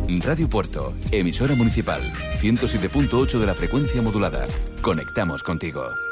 Radio Puerto, emisora municipal, 107.8 de la frecuencia modulada. Conectamos contigo.